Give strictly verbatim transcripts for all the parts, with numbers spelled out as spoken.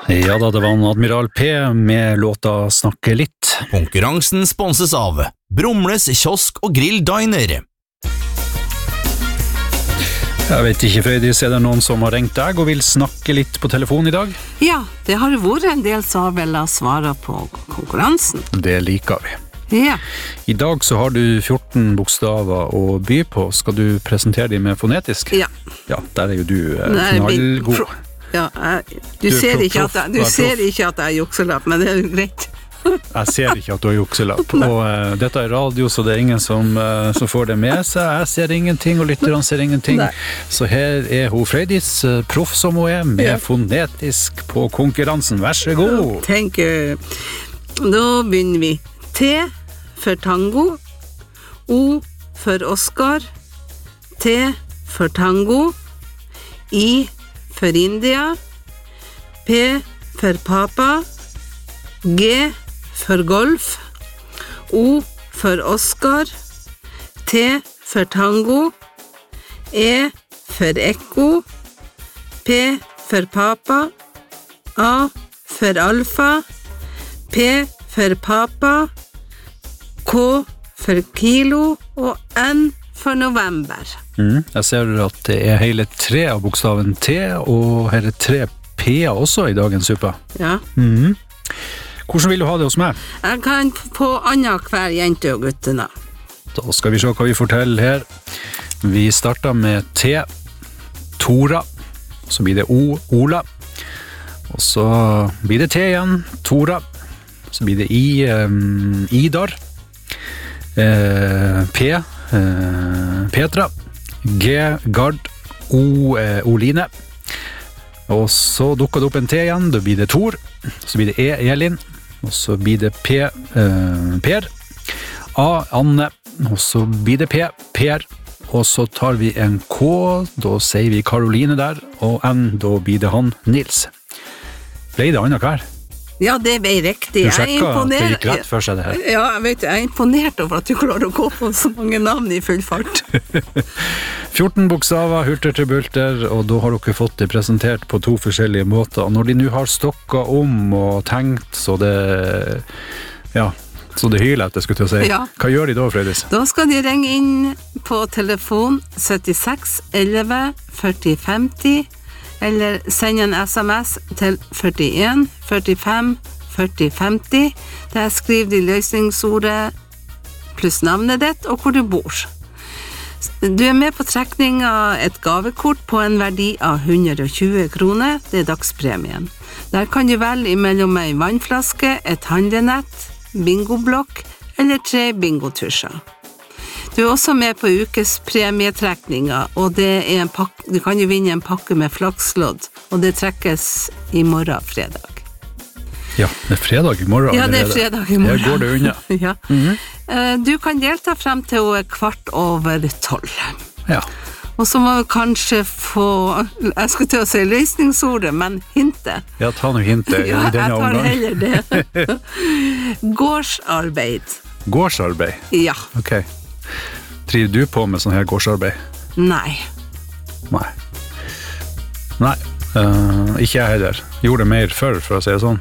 Ja da, det var en Admiral P med låta Snakke litt. Konkurransen sponses av Brumles kiosk og grill diner. Jeg vet ikke, Frøydis, er det noen som har ringt deg og vil snakke litt på telefon i dag? Ja, det har vært en del som har vel svara på konkurransen. Det liker vi. Ja. I dag så har du fjorten bokstaver å by på. Skal du presentere dem med fonetisk? Ja. Ja, der er jo du eh, knallgod. Ja, jeg, du, Du er ser proff, ikke at jeg, du du er ser proff. ikke at jeg er jukselapp, men det er jo greit. Jeg ser ikke at du har jukselapp, og uh, dette er radio, så det er ingen som, uh, som får det med seg. Jeg ser ingenting, og lytterne ser ingenting. Nei. Så her er hun Frøydis, uh, proff som hun er, med Ja. fonetisk på konkurransen. Vær så god! Tenk, uh, da begynner vi. T for tango, O for Oscar, T for tango, I for India, P for papa, G for golf, O for Oscar, T for tango, E for ekko, P for papa, A for alfa, P for papa, K for kilo og N for november. Mm, jeg ser at det er hele tre av bokstaven T, og hele tre P-er også i dagens suppe. Ja. Mhm. Hvordan vil du ha det hos meg? Jeg kan få anna hver jente og guttene. Da skal vi se hva vi får til her. Vi starter med T, Tora, så blir det O, Ola, og så blir det T igjen, Tora, så blir det I, um, Idar, eh, P, eh, Petra, G, Gard, O, eh, Oline, og så dukker det opp en T igjen, da blir det Tor, så blir det E, Elin, og så blir det P, eh, Per, A, Anne, og så blir det P, Per, og så tar vi en K, da sier vi Karoline der, og N, da blir det han Nils. Ble det annet hver? Ja, det ble riktig. Du Jeg er sjekket at det imponert- gikk rett for seg det her. Ja, jeg vet, jeg er imponert over at du klarer å gå på så mange navn i full fart. fjorten bokstaver, hurter til bulter, og da har dere fått det presentert på to forskjellige måter. Og når de nå har stokket om og tenkt, så det, ja, så det hyler etter, skulle jeg til å si. Ja. Hva gjør de da, Frøydis? Da skal de ringe inn på telefon syttiseks elleve førti femti, eller sende en sms til førtien førtifem førti femti. Der skriver de løsningsordet pluss navnet ditt og hvor du bor. Du er med på trekning av et gavekort på en verdi av hundre og tjue kroner. Det er dagspremien. Der kan du velge imellom ei vannflaske, et handlenett, bingoblokk eller tre bingotusjer. Du er også med på ukes premietrekninger, og det er en pakke, du kan jo vinne en pakke med flakslodd, og det trekkes i morgen, fredag. Ja, det er fredag i morgen. Ja, det er allerede. fredag i morgen. Her går det unna. Ja. Eh, Du kan delta frem til hun er kvart over tolv. Ja. Og så må vi kanskje få, jeg skulle til å si løsningsordet, men hintet. Ja, ta noe hintet Ja, i jeg denne tar omgang. heller det. Gårdsarbeid. Gårdsarbeid. Ja. Ok. Driver du på med sånn her gårdsarbeid? Nei. Nei. Nei, eh, ikke jeg heller. Gjorde det mer før, for å si det sånn.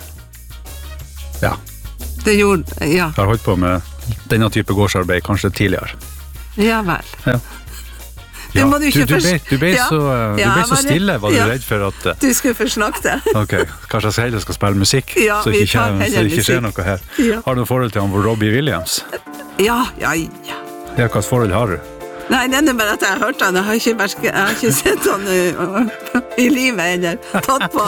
Ja, Det gjorde, ja. jeg har holdt på med denne type gårdsarbeid kanskje tidligere. Ja vel. Ja. Det Ja, må du ikke du, ble, først- du ble Ja. så, du Ja, ble jeg så var stille, redd- var du ja. redd for at eh, Du skulle forsnakke det. ok, kanskje jeg heller skal spille musikk, Ja, så vi ikke, tar skjer- så heller ikke skjer musikk. noe her. Ja. Har du noe forhold til han Robbie Williams? Ja, ja, ja. Ja, hva forhold har du? Nei, det er bare at jeg har hørt han. Jeg har ikke, vært- jeg har ikke sett han uh, i livet eller tatt på